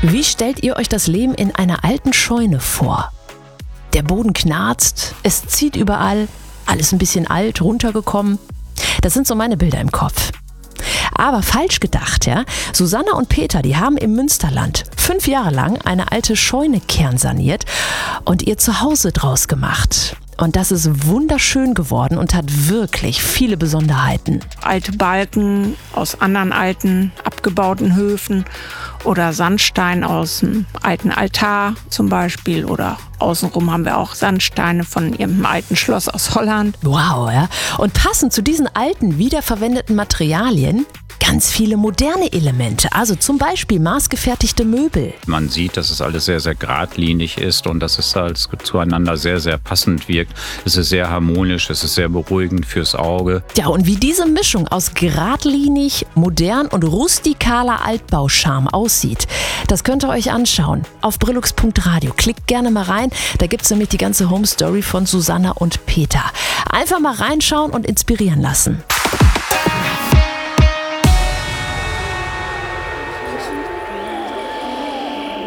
Wie stellt ihr euch das Leben in einer alten Scheune vor? Der Boden knarzt, es zieht überall, alles ein bisschen alt, runtergekommen. Das sind so meine Bilder im Kopf. Aber falsch gedacht, ja. Susanna und Peter, die haben im Münsterland 5 Jahre lang eine alte Scheune kernsaniert und ihr Zuhause draus gemacht. Und das ist wunderschön geworden und hat wirklich viele Besonderheiten. Alte Balken aus anderen alten, abgebauten Höfen oder Sandstein aus dem alten Altar zum Beispiel. Oder außenrum haben wir auch Sandsteine von irgendeinem alten Schloss aus Holland. Wow, ja. Und passend zu diesen alten, wiederverwendeten Materialien ganz viele moderne Elemente, also zum Beispiel maßgefertigte Möbel. Man sieht, dass es alles sehr, sehr geradlinig ist und dass es als zueinander sehr, sehr passend wirkt. Es ist sehr harmonisch, es ist sehr beruhigend fürs Auge. Ja, und wie diese Mischung aus geradlinig, modern und rustikaler Altbaucharme aussieht, das könnt ihr euch anschauen auf brillux.radio. Klickt gerne mal rein, da gibt es nämlich die ganze Home Story von Susanna und Peter. Einfach mal reinschauen und inspirieren lassen.